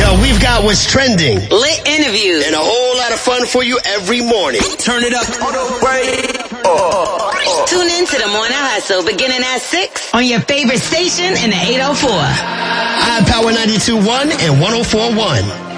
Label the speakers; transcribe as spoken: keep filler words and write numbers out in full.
Speaker 1: up, we've got what's trending,
Speaker 2: lit interviews,
Speaker 1: and a whole lot of fun for you every morning. Turn it up.
Speaker 2: Tune in to the Morning Hustle beginning at six on your favorite station in the eight oh four.
Speaker 1: iPower ninety-two point one and one oh four point one.